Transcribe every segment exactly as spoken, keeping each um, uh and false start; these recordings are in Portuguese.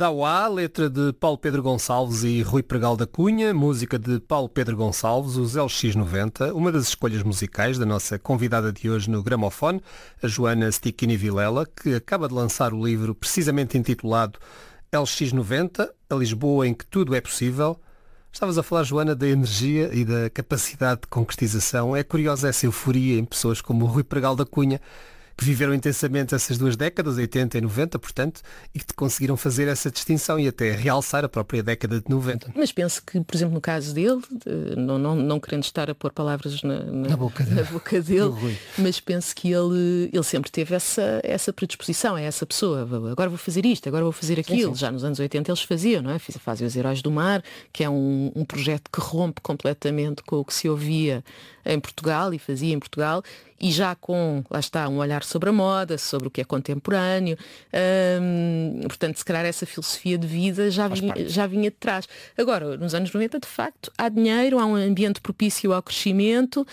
Dauá, letra de Paulo Pedro Gonçalves e Rui Pregal da Cunha, música de Paulo Pedro Gonçalves, os L X noventa, uma das escolhas musicais da nossa convidada de hoje no Gramofone, a Joana Stichini Vilela, que acaba de lançar o livro precisamente intitulado L X noventa, a Lisboa em que tudo é possível. Estavas a falar, Joana, da energia e da capacidade de concretização. É curiosa essa euforia em pessoas como o Rui Pregal da Cunha, que viveram intensamente essas duas décadas, oitenta e noventa, portanto, e que conseguiram fazer essa distinção e até realçar a própria década de noventa. Mas penso que, por exemplo, no caso dele, não, não, não querendo estar a pôr palavras na, na, na, boca, na boca dele, mas penso que ele, ele sempre teve essa, essa predisposição, é essa pessoa, agora vou fazer isto, agora vou fazer aquilo. Sim, sim. Já nos anos oitenta eles faziam, não é? Fazem os Heróis do Mar, que é um, um projeto que rompe completamente com o que se ouvia em Portugal e fazia em Portugal, e já com, lá está, um olhar sobre a moda, sobre o que é contemporâneo. Hum, portanto, se calhar essa filosofia de vida já vinha, já vinha de trás. Agora, nos anos noventa, de facto, há dinheiro, há um ambiente propício ao crescimento,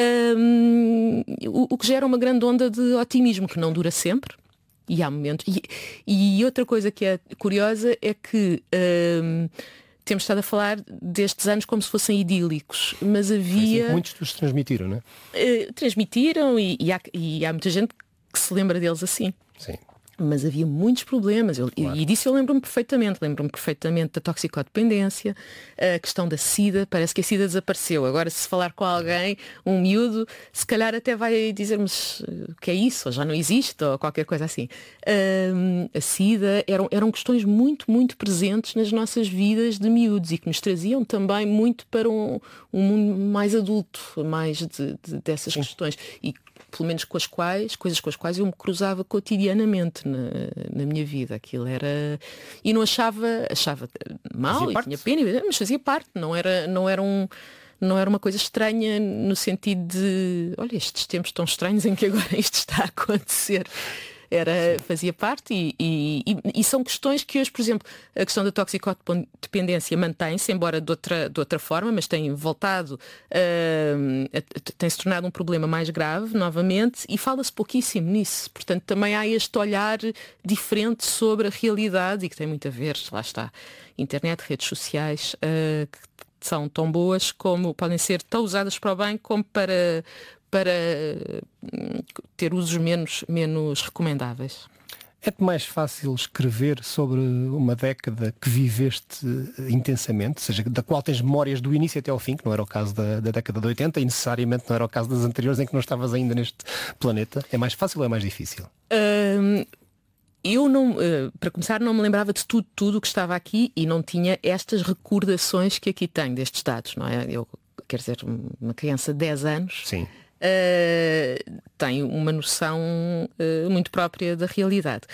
hum, o, o que gera uma grande onda de otimismo, que não dura sempre. E há momentos... E, e outra coisa que é curiosa é que... Hum, temos estado a falar destes anos como se fossem idílicos, mas havia... Muitos os transmitiram, não é? Uh, transmitiram e, e, há, e há muita gente que se lembra deles assim. Sim. Mas havia muitos problemas, eu, claro. E disso eu lembro-me perfeitamente, lembro-me perfeitamente da toxicodependência, a questão da SIDA, parece que a SIDA desapareceu. Agora, se falar com alguém, um miúdo, se calhar até vai dizer-nos o que é isso, ou já não existe, ou qualquer coisa assim. Um, a SIDA eram, eram questões muito, muito presentes nas nossas vidas de miúdos e que nos traziam também muito para um, um mundo mais adulto, mais de, de, dessas Sim. questões. E pelo menos com as quais, coisas com as quais eu me cruzava cotidianamente na, na minha vida. Aquilo era... E não achava, achava mal e tinha pena, mas fazia parte, não era, não era um... Não era uma coisa estranha no sentido de, olha, estes tempos tão estranhos em que agora isto está a acontecer. Era, fazia parte e, e, e são questões que hoje, por exemplo, a questão da toxicodependência mantém-se, embora de outra, de outra forma, mas tem voltado, uh, a, tem-se tornado um problema mais grave novamente e fala-se pouquíssimo nisso. Portanto, também há este olhar diferente sobre a realidade e que tem muito a ver, lá está, internet, redes sociais, uh, que são tão boas como, podem ser tão usadas para o bem como para... para ter usos menos, menos recomendáveis. É-te mais fácil escrever sobre uma década que viveste intensamente, ou seja, da qual tens memórias do início até ao fim, que não era o caso da, da década de oitenta e necessariamente não era o caso das anteriores em que não estavas ainda neste planeta? É mais fácil ou é mais difícil? Um... Eu, não, para começar, não me lembrava de tudo, tudo o que estava aqui e não tinha estas recordações que aqui tenho destes dados, não é? Eu, quer dizer, uma criança de dez anos Sim. uh, tem uma noção uh, muito própria da realidade.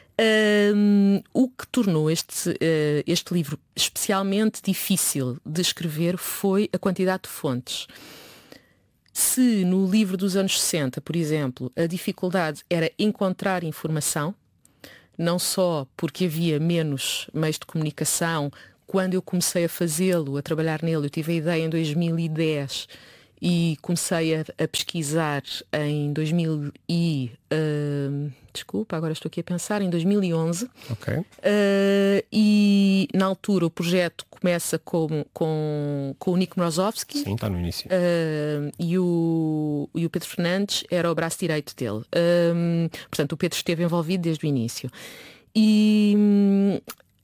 Uh, o que tornou este, uh, este livro especialmente difícil de escrever foi a quantidade de fontes. Se no livro dos anos sessenta, por exemplo, a dificuldade era encontrar informação, não só porque havia menos meios de comunicação, quando eu comecei a fazê-lo, a trabalhar nele, eu tive a ideia em dois mil e dez e comecei a, a pesquisar em dois mil e... Uh, desculpa, agora estou aqui a pensar, em dois mil e onze. Ok. Uh, e na altura o projeto começa com, com, com o Nick Mrozowski. Sim, está no início. Uh, e, o, e o Pedro Fernandes era o braço direito dele. Uh, portanto, o Pedro esteve envolvido desde o início. E... Um,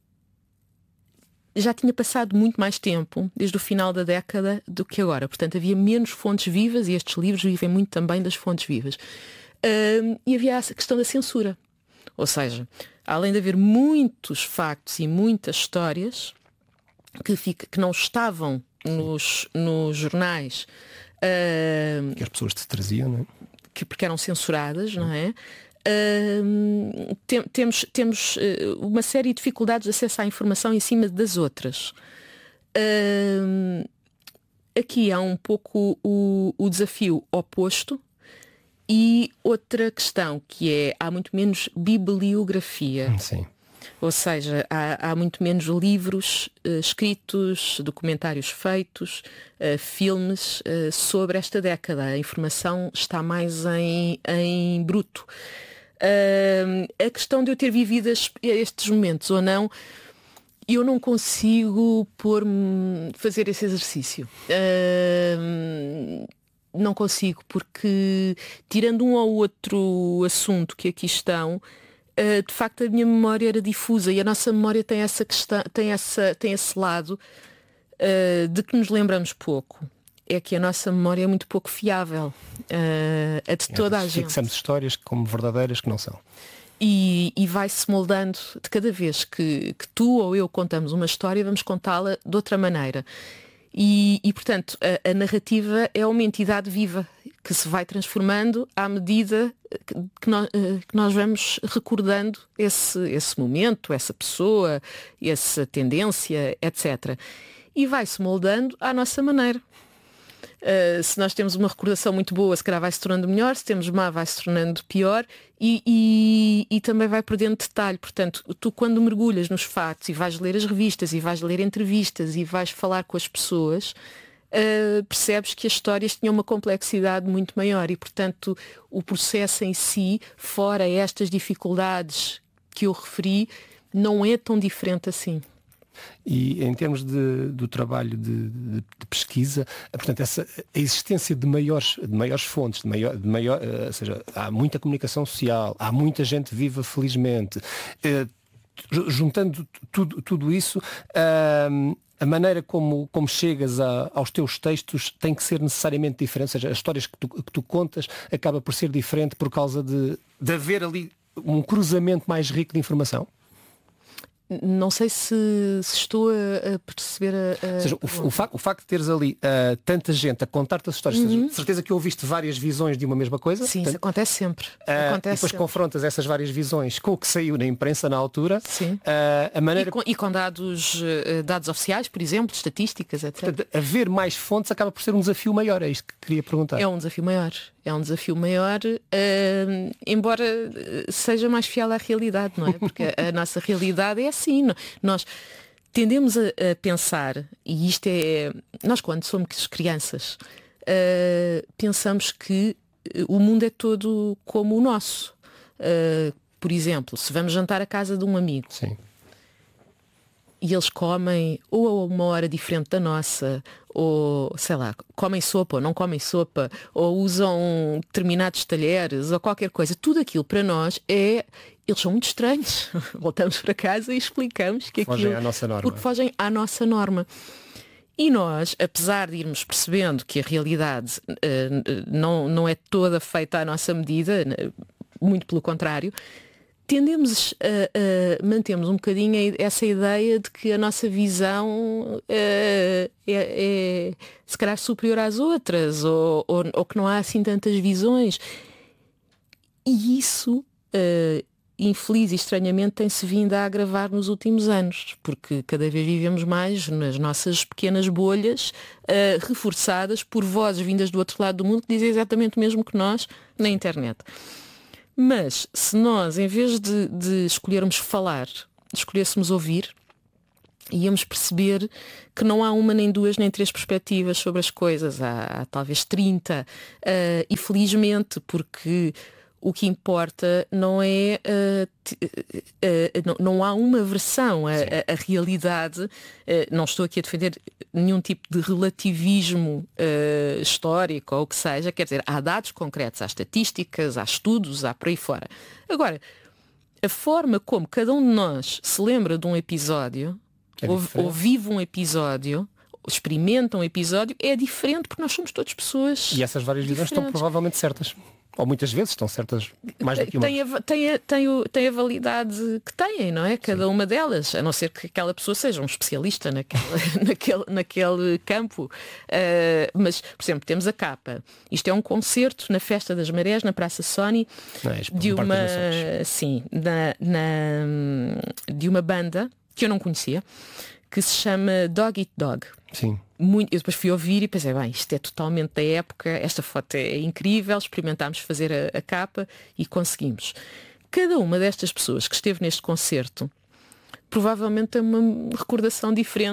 já tinha passado muito mais tempo, desde o final da década, do que agora. Portanto, havia menos fontes vivas e estes livros vivem muito também das fontes vivas. Uh, e havia a questão da censura. Ou seja, além de haver muitos factos e muitas histórias que, fica, que não estavam nos, nos jornais... Uh, que as pessoas te traziam, não é? Que, porque eram censuradas, não é? Uh, tem, temos temos uh, uma série de dificuldades de acesso à informação em cima das outras. Uh, aqui há um pouco o, o desafio oposto e outra questão que é, há muito menos bibliografia. Sim. Ou seja, há, há muito menos livros uh, escritos, documentários feitos, uh, filmes uh, sobre esta década. A informação está mais em, em bruto. Uh, a questão de eu ter vivido estes momentos ou não, Eu não consigo pôr-me, fazer esse exercício. Uh, não consigo, porque tirando um ou outro assunto que aqui estão, uh, de facto a minha memória era difusa e a nossa memória tem essa questão, tem, essa, tem esse lado uh, de que nos lembramos pouco. É que a nossa memória é muito pouco fiável. Uh, a de toda é, a gente. Fixamos histórias como verdadeiras que não são. E, e vai-se moldando de cada vez que, que tu ou eu contamos uma história, vamos contá-la de outra maneira. E, e portanto, a, a narrativa é uma entidade viva que se vai transformando à medida que, que, nós, que nós vamos recordando esse, esse momento, essa pessoa, essa tendência, etcétera. E vai-se moldando à nossa maneira. Uh, se nós temos uma recordação muito boa, se calhar vai-se tornando melhor, se temos má, vai-se tornando pior e, e, e também vai perdendo detalhe. Portanto, tu quando mergulhas nos fatos e vais ler as revistas e vais ler entrevistas e vais falar com as pessoas, uh, percebes que as histórias tinham uma complexidade muito maior e, portanto, o processo em si, fora estas dificuldades que eu referi, não é tão diferente assim. E em termos de, do trabalho de, de, de pesquisa, portanto, essa, a existência de maiores, de maiores fontes, de maior, de maior, ou seja, há muita comunicação social, há muita gente viva felizmente, eh, juntando tudo, tudo isso, eh, a maneira como, como chegas a, aos teus textos tem que ser necessariamente diferente, ou seja, as histórias que tu, que tu contas acaba por ser diferente por causa de, de haver ali um cruzamento mais rico de informação? Não sei se, se estou a, a perceber a, a... Ou seja, o, o, facto, o facto de teres ali uh, tanta gente a contar-te as histórias, uhum. certeza que ouviste várias visões de uma mesma coisa. Sim, portanto, isso acontece sempre. Uh, acontece e depois sempre. confrontas essas várias visões com o que saiu na imprensa na altura. Sim. Uh, a maneira... e, com, e com dados, uh, dados oficiais, por exemplo, estatísticas, etcétera. Portanto, haver mais fontes acaba por ser um desafio maior, é isto que queria perguntar. É um desafio maior. É um desafio maior, uh, embora seja mais fiel à realidade, não é? Porque a, a nossa realidade é assim. Nós tendemos a, a pensar, e isto é... Nós, quando somos crianças, uh, pensamos que o mundo é todo como o nosso. Uh, por exemplo, se vamos jantar à casa de um amigo... Sim. E eles comem ou a uma hora diferente da nossa, ou, sei lá, comem sopa ou não comem sopa, ou usam determinados talheres, ou qualquer coisa. Tudo aquilo para nós é... Eles são muito estranhos. Voltamos para casa e explicamos que fogem aquilo... à nossa norma. Porque fogem à nossa norma. E nós, apesar de irmos percebendo que a realidade uh, não, não é toda feita à nossa medida, muito pelo contrário, tendemos a, a mantemos um bocadinho essa ideia de que a nossa visão é, é, é se calhar superior às outras, ou, ou, ou que não há assim tantas visões. E isso, uh, infeliz e estranhamente, tem-se vindo a agravar nos últimos anos, porque cada vez vivemos mais nas nossas pequenas bolhas, uh, reforçadas por vozes vindas do outro lado do mundo que dizem exatamente o mesmo que nós na internet. Mas, se nós, em vez de, de escolhermos falar, escolhêssemos ouvir, íamos perceber que não há uma, nem duas, nem três perspectivas sobre as coisas. Há, há talvez trinta. Uh, e felizmente, porque o que importa não é... Uh, t, uh, uh, não, não há uma versão. A, a, a realidade... Uh, não estou aqui a defender nenhum tipo de relativismo uh, histórico ou o que seja. Quer dizer, há dados concretos, há estatísticas, há estudos, há por aí fora. Agora, a forma como cada um de nós se lembra de um episódio, é ou, ou vive um episódio, experimenta um episódio, é diferente porque nós somos todas pessoas. E essas várias visões estão provavelmente certas. Ou muitas vezes estão certas mais do que uma. Tem a, tem, a, tem, o, tem a validade que têm, não é? Cada Sim. uma delas, a não ser que aquela pessoa seja um especialista naquela, naquele, naquele campo. Uh, mas, por exemplo, temos a capa. Isto é um concerto na Festa das Marés, na Praça Sony, não, é, de uma, sim, na, na, de uma banda que eu não conhecia, que se chama Dog Eat Dog. Sim. Muito, eu depois fui ouvir e pensei, bem, isto é totalmente da época, esta foto é incrível, experimentámos fazer a, a capa e conseguimos. Cada uma destas pessoas que esteve neste concerto provavelmente tem uma recordação diferente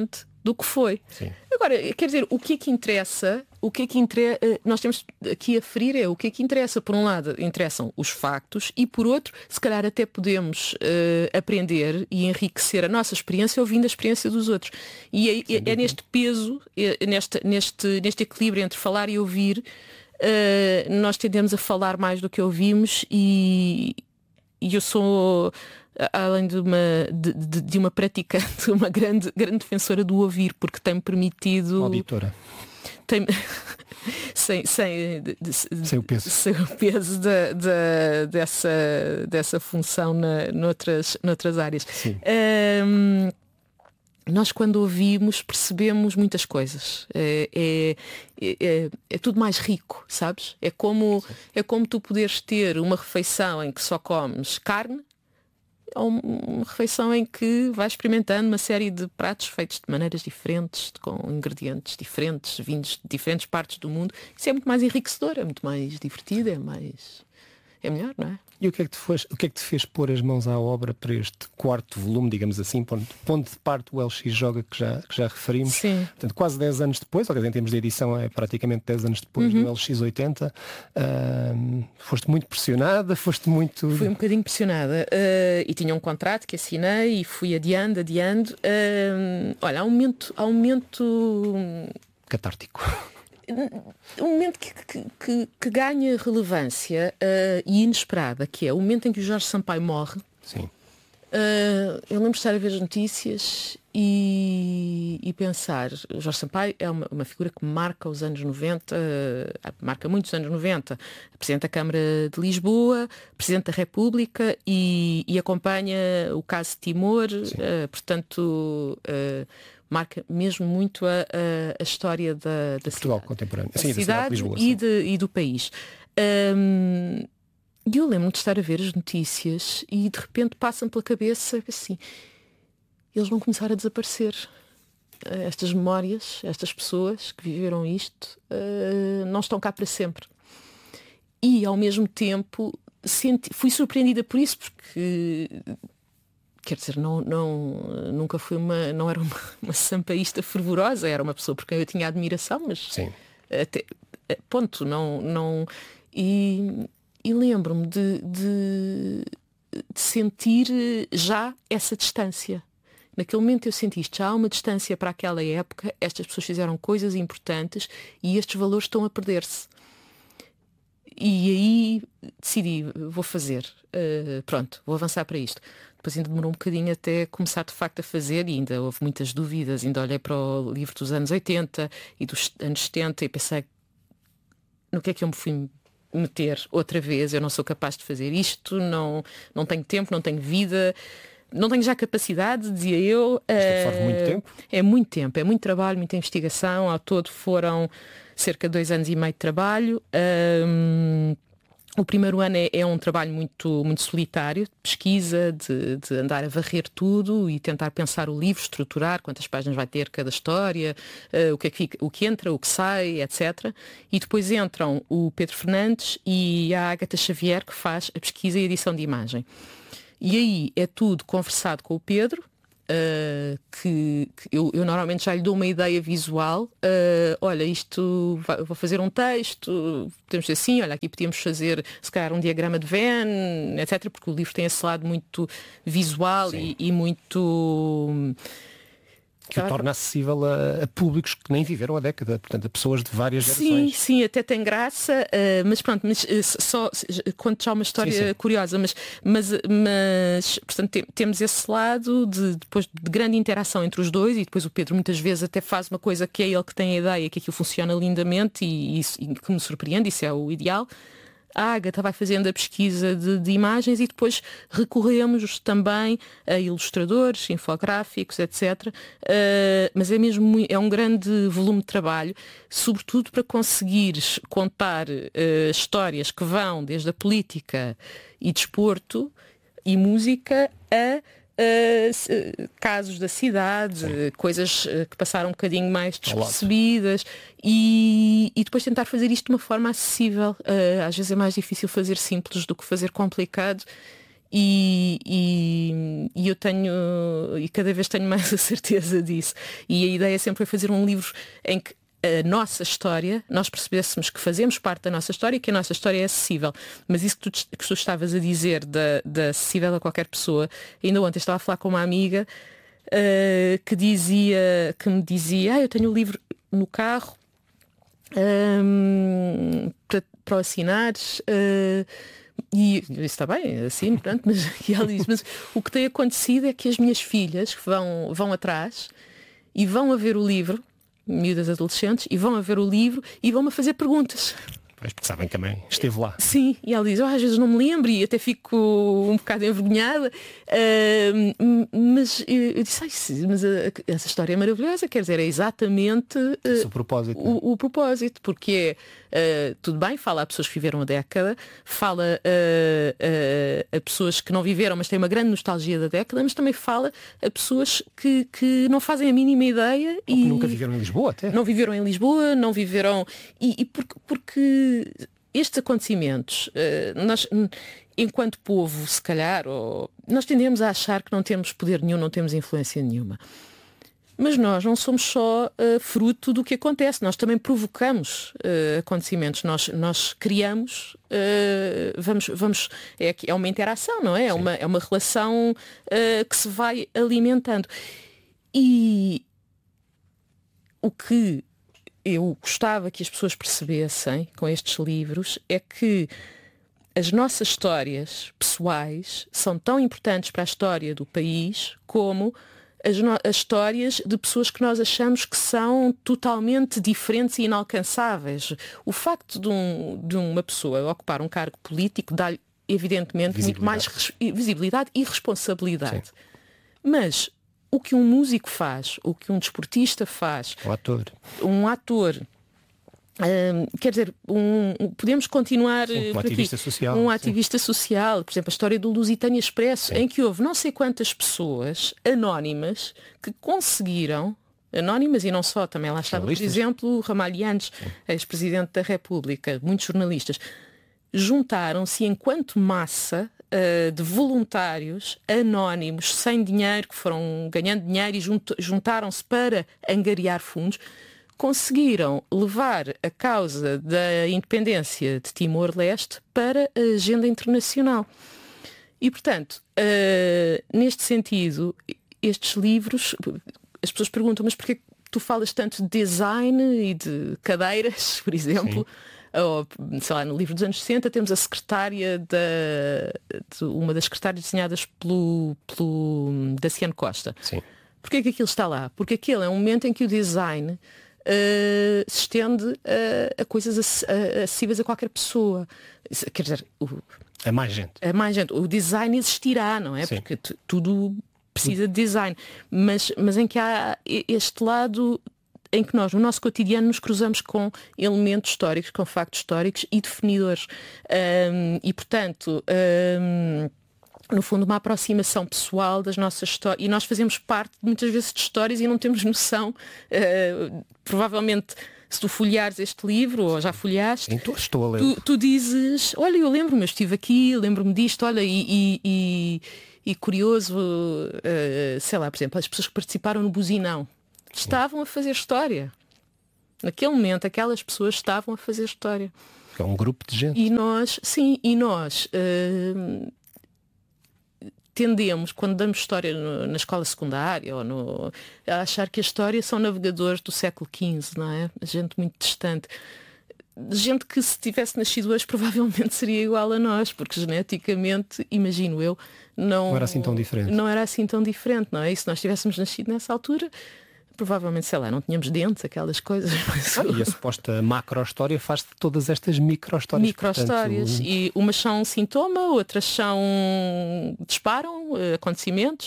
do que foi. Sim. Agora, quer dizer, o que é que interessa, o que é que interessa, nós temos aqui a ferir é o que é que interessa. Por um lado, interessam os factos e por outro, se calhar até podemos uh, aprender e enriquecer a nossa experiência ouvindo a experiência dos outros. E é, é, é neste peso, é neste, neste, neste equilíbrio entre falar e ouvir, uh, nós tendemos a falar mais do que ouvimos e, e eu sou... além de uma, de, de, de uma praticante, uma grande, grande defensora do ouvir, porque tem-me permitido... Auditora. Tem, sem, sem, de, de, sem o peso, sem o peso de, de, dessa, dessa função na, noutras, noutras áreas. Um, nós quando ouvimos percebemos muitas coisas. É, é, é, é tudo mais rico, sabes? É como, é como tu poderes ter uma refeição em que só comes carne, ou uma refeição em que vais experimentando uma série de pratos feitos de maneiras diferentes, com ingredientes diferentes, vindos de diferentes partes do mundo. Isso é muito mais enriquecedor, é muito mais divertido, é mais... é melhor, não é? E o que é que te fez, o que é que te fez pôr as mãos à obra para este quarto volume, digamos assim, ponto, ponto de parte o L X Joga que já, que já referimos? Sim. Portanto, quase dez anos depois, ou em termos de edição é praticamente dez anos depois uhum. do L X oitenta. Uh, foste muito pressionada, foste muito... Fui um bocadinho pressionada uh, e tinha um contrato que assinei e fui adiando, adiando. Uh, olha, há um momento... Há um momento... catártico. Um momento que, que, que, que ganha relevância uh, e inesperada, que é o momento em que o Jorge Sampaio morre. Sim. Uh, eu lembro de estar a ver as notícias e, e pensar, o Jorge Sampaio é uma, uma figura que marca os anos noventa, uh, marca muitos anos noventa, Presidente da Câmara de Lisboa, Presidente da República e, e acompanha o caso de Timor, uh, portanto... Uh, marca mesmo muito a, a, a história da, da Portugal cidade, contemporâneo, da sim, cidade, da cidade de Lisboa, e, de, e do país. Um, e eu lembro-me de estar a ver as notícias e de repente passam pela cabeça assim, eles vão começar a desaparecer. Estas memórias, estas pessoas que viveram isto, uh, não estão cá para sempre. E ao mesmo tempo senti, fui surpreendida por isso, porque... Quer dizer, não, não, nunca fui uma, não era uma, uma sampaísta fervorosa, era uma pessoa por quem eu tinha admiração, mas Sim. Até, ponto, não, não e, e lembro-me de, de, de sentir já essa distância. Naquele momento eu senti isto, já há uma distância para aquela época, estas pessoas fizeram coisas importantes e estes valores estão a perder-se. E aí decidi, vou fazer, uh, pronto, vou avançar para isto. Depois ainda demorou um bocadinho até começar de facto a fazer e ainda houve muitas dúvidas. Ainda olhei para o livro dos anos oitenta e dos anos setenta e pensei no que é que eu me fui meter outra vez. Eu não sou capaz de fazer isto, não, não tenho tempo, não tenho vida, não tenho já capacidade, dizia eu. Isto uh, muito tempo? É muito tempo, é muito trabalho, muita investigação. Ao todo foram cerca de dois anos e meio de trabalho. Um, O primeiro ano é, é um trabalho muito, muito solitário, de pesquisa, de, de andar a varrer tudo e tentar pensar o livro, estruturar quantas páginas vai ter cada história, uh, o, que é que fica, o que entra, o que sai, etcétera. E depois entram o Pedro Fernandes e a Ágata Xavier, que faz a pesquisa e a edição de imagem. E aí é tudo conversado com o Pedro, Uh, que, que eu, eu normalmente já lhe dou uma ideia visual. Uh, olha, isto vai, vou fazer um texto, podemos dizer assim, olha, aqui podíamos fazer se calhar um diagrama de Venn, etcétera, porque o livro tem esse lado muito visual e, e muito... Que o torna acessível a, a públicos que nem viveram a década, portanto, a pessoas de várias sim, gerações. Sim, sim, até tem graça, uh, mas pronto, mas, uh, só conto já uma história sim, sim. curiosa, mas, mas, mas portanto, te, temos esse lado de, depois de grande interação entre os dois e depois o Pedro muitas vezes até faz uma coisa que é ele que tem a ideia, que aquilo funciona lindamente e, isso, e que me surpreende, isso é o ideal. A Ágata vai fazendo a pesquisa de, de imagens e depois recorremos também a ilustradores, infográficos, etcétera. Uh, mas é mesmo é um grande volume de trabalho, sobretudo para conseguires contar uh, histórias que vão desde a política e desporto e música a Uh, casos da cidade, sim. coisas uh, que passaram um bocadinho mais despercebidas e, e depois tentar fazer isto de uma forma acessível. Uh, às vezes é mais difícil fazer simples do que fazer complicado E, e, e eu tenho, e cada vez tenho mais a certeza disso. E a ideia sempre foi fazer um livro em que a nossa história, nós percebêssemos que fazemos parte da nossa história e que a nossa história é acessível. Mas isso que tu, que tu estavas a dizer da, da acessível a qualquer pessoa, ainda ontem estava a falar com uma amiga uh, que dizia, que me dizia, ah, eu tenho o livro no carro um, para, para o assinares, uh, e isso está bem, assim, pronto, mas, e ela diz, mas o que tem acontecido é que as minhas filhas vão, vão atrás e vão a ver o livro, miúdas adolescentes, e vão a ver o livro e vão-me a fazer perguntas. Pois, porque sabem que também esteve lá. Sim, e ela diz, oh, às vezes não me lembro e até fico um bocado envergonhada, uh, mas eu disse, ai, sim, mas a, essa história é maravilhosa, quer dizer, é exatamente uh, Esse o propósito. O, o propósito, porque é, uh, tudo bem, fala a pessoas que viveram a década, fala uh, uh, a pessoas que não viveram, mas têm uma grande nostalgia da década, mas também fala a pessoas que, que não fazem a mínima ideia. Ou e que nunca viveram em Lisboa até. Não viveram em Lisboa, não viveram... E, e porque, porque estes acontecimentos, uh, nós, enquanto povo, se calhar, ou, nós tendemos a achar que não temos poder nenhum, não temos influência nenhuma. Mas nós não somos só uh, fruto do que acontece, nós também provocamos uh, acontecimentos, nós, nós criamos, uh, vamos, vamos, é, é uma interação, não é? É uma, é uma relação uh, que se vai alimentando. E o que eu gostava que as pessoas percebessem com estes livros é que as nossas histórias pessoais são tão importantes para a história do país como As, no... as histórias de pessoas que nós achamos que são totalmente diferentes e inalcançáveis. O facto de, um, de uma pessoa ocupar um cargo político dá-lhe, evidentemente, muito mais res... visibilidade e responsabilidade. Sim. Mas o que um músico faz, o que um desportista faz, o ator. um ator... Um, quer dizer, um, um, podemos continuar Sim, um por ativista aqui. social. Um ativista sim. social, por exemplo, a história do Lusitânia Expresso, sim. em que houve não sei quantas pessoas anónimas que conseguiram, anónimas e não só, também lá estava, por exemplo, Ramalhianes, ex-presidente da República, muitos jornalistas, juntaram-se enquanto massa uh, de voluntários anónimos, sem dinheiro, que foram ganhando dinheiro e junt- juntaram-se para angariar fundos, conseguiram levar a causa da independência de Timor-Leste para a agenda internacional. E, portanto, uh, neste sentido, estes livros, as pessoas perguntam, mas porquê tu falas tanto de design e de cadeiras, por exemplo? Sim. Ou, sei lá, no livro dos anos sessenta temos a secretária da, de uma das secretárias desenhadas pelo, pelo Daciano Costa. Sim. Porquê que aquilo está lá? Porque aquele é um momento em que o design Uh, se estende uh, a coisas ac- a, acessíveis a qualquer pessoa. Quer dizer, o, a mais gente. A mais gente. O design existirá, não é? Sim. Porque t- tudo precisa de design. Mas, mas em que há este lado em que nós, no nosso cotidiano, nos cruzamos com elementos históricos, com factos históricos e definidores. Um, e, portanto... Um, no fundo, uma aproximação pessoal das nossas histórias. E nós fazemos parte, muitas vezes, de histórias e não temos noção. Uh, provavelmente, se tu folheares este livro, ou já folheaste, então, estou a ler. Tu, tu dizes, olha, eu lembro-me, eu estive aqui, lembro-me disto, olha, e, e, e, e curioso, uh, sei lá, por exemplo, as pessoas que participaram no Buzinão estavam a fazer história. Naquele momento, aquelas pessoas estavam a fazer história. É um grupo de gente. E nós, sim, e nós... Uh, tendemos, quando damos história no, na escola secundária ou no, a achar que a história são navegadores do século quinze, não é? Gente muito distante. Gente que, se tivesse nascido hoje, provavelmente seria igual a nós, porque geneticamente, imagino eu, não, não era assim tão diferente. Não era assim tão diferente, não é? E se nós tivéssemos nascido nessa altura, provavelmente, sei lá, não tínhamos dentes, aquelas coisas. Mas... Ah, e a suposta macro-história faz de todas estas micro-histórias. Micro-histórias. Portanto... E umas são sintoma, outras são... disparam uh, acontecimentos.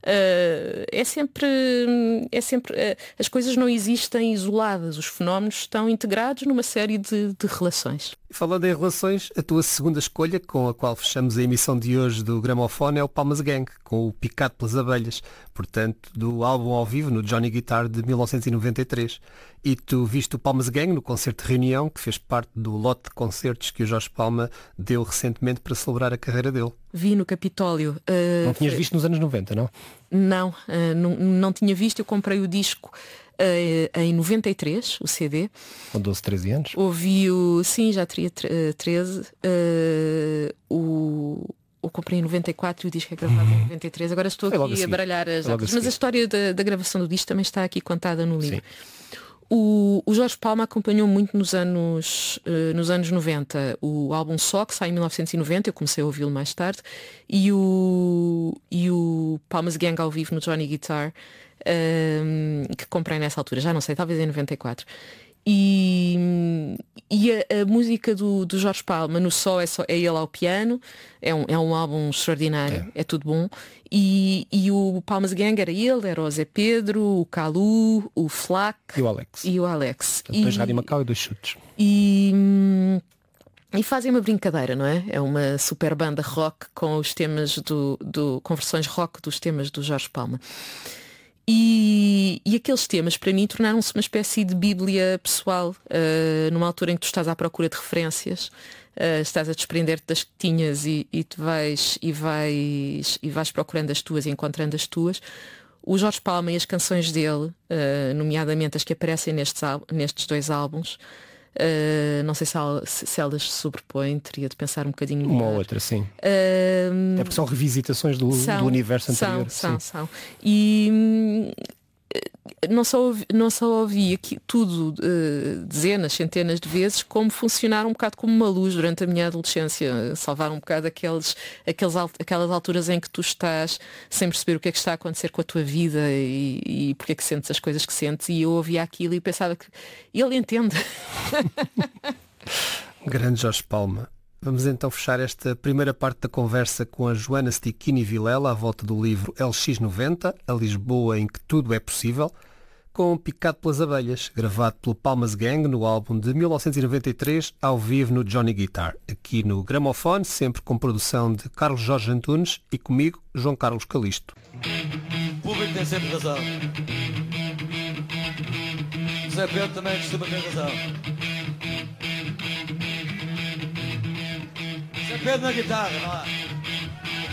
Uh, é sempre, é sempre uh, as coisas não existem isoladas, os fenómenos estão integrados numa série de, de relações. Falando em relações, a tua segunda escolha, com a qual fechamos a emissão de hoje do Gramofone, é o Palmas Gang, com o Picado pelas Abelhas, portanto, do álbum ao vivo no Johnny Guitar de mil novecentos e noventa e três. E tu viste o Palmas Gang no concerto de reunião, que fez parte do lote de concertos que o Jorge Palma deu recentemente para celebrar a carreira dele. Vi no Capitólio. Uh, não tinhas visto nos anos noventa, não? Não, uh, não, não tinha visto. Eu comprei o disco uh, em noventa e três, o C D. Com doze, treze anos? Ouvi-o, sim, já teria treze. Uh, o... Eu comprei em noventa e quatro e o disco é gravado em noventa e três. Agora estou Foi aqui a, a baralhar as datas. A mas a história da, da gravação do disco também está aqui contada no livro. Sim. O, o Jorge Palma acompanhou muito nos anos, uh, nos anos noventa o álbum Só, que sai em mil novecentos e noventa, eu comecei a ouvi-lo mais tarde, e o, e o Palmas Gang ao vivo no Johnny Guitar, um, que comprei nessa altura, já não sei, talvez em noventa e quatro. E, e a, a música do, do Jorge Palma no Só é, só é ele ao piano, é um, é um álbum extraordinário, é, é tudo bom. E, e o Palmas Gang era ele, era o Zé Pedro, o Calu, o Flac e o Alex. E o Alex. Portanto, dois Rádio Macau e dois chutes. E, e fazem uma brincadeira, não é? É uma super banda rock com os temas do, do com versões rock dos temas do Jorge Palma. E, e aqueles temas para mim tornaram-se uma espécie de bíblia pessoal, uh, numa altura em que tu estás à procura de referências, uh, estás a desprender-te das que tinhas e, e tu vais e vais e vais procurando as tuas e encontrando as tuas. O Jorge Palma e as canções dele, uh, nomeadamente as que aparecem nestes, nestes dois álbuns, Uh, não sei se, se, se elas se sobrepõem, teria de pensar um bocadinho uma melhor. ou outra, sim. Uh, é porque são revisitações do, são, do universo anterior. São, são, são. E hum, não só ouvi, não só ouvi aqui tudo uh, dezenas, centenas de vezes, como funcionar um bocado como uma luz durante a minha adolescência, salvar um bocado aqueles, aqueles, aquelas alturas em que tu estás sem perceber o que é que está a acontecer com a tua vida e, e porque é que sentes as coisas que sentes, e eu ouvia aquilo e pensava que ele entende. Grande Jorge Palma. Vamos então fechar esta primeira parte da conversa com a Joana Stichini Vilela à volta do livro L X noventa, a Lisboa em que tudo é possível, com Picado pelas Abelhas, gravado pelo Palmas Gang no álbum de mil novecentos e noventa e três, ao vivo no Johnny Guitar, aqui no Gramofone, sempre com produção de Carlos Jorge Antunes e comigo, João Carlos Calisto. O público tem sempre razão. Zé Pedro também costuma ter razão. Zé Pedro na guitarra, vai lá.